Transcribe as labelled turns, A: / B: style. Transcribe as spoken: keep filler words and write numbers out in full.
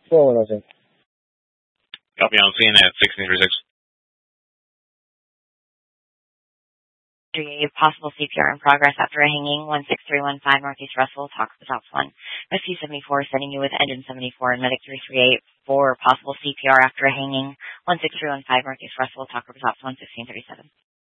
A: four one oh six.
B: Copy on scene at sixteen thirty-six.
C: three eight, possible C P R in progress after a hanging, one six three one five Northeast Russell, talk with Ops one. Rescue seventy-four, sending you with engine seventy-four and medic three three eight for possible C P R after a hanging, one six three one five Northeast Russell, talk with Ops one, sixteen thirty-seven.